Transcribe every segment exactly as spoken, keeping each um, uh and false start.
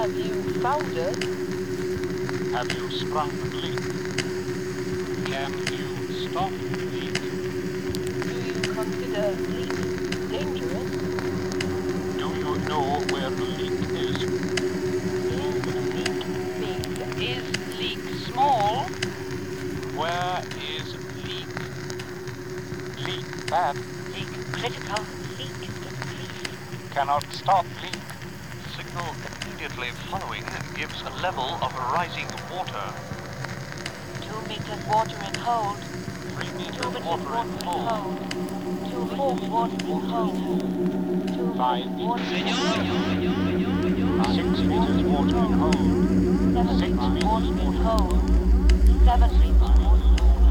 Have you foundered? Have you sprung a leak? Can you stop the leak? Do you consider leaks dangerous? Do you know where the leak is? Is leak big? Is leak small? Where is leak? Leak bad. Leak critical. Leak increasing. Cannot stop leak. Signal immediately following gives a level of rising water. Two meters water in hold. Three meters Two meters water water in in hold. hold. Two meters water in hold. Two Five meters water in meters. hold. Six meters water in hold. Seven Six meters meters water in water in hold. hold. Seven meters water in hold.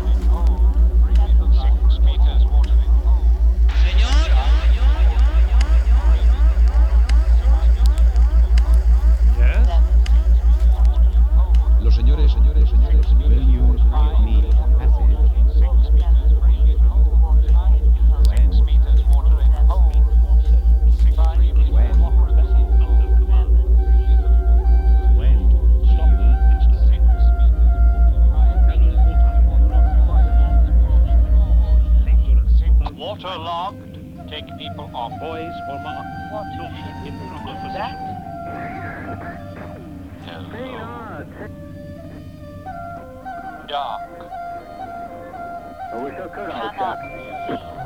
Six meters water in hold. Los señores, señores, señores, señores. Will you give me passage? Six meters water in hold. Six meters water in hold. Five meters When? water in hold. When will you Six meters. Waterlogged. Take people off. boys or mark? What ship is that? Hello. Dark. Cannot see.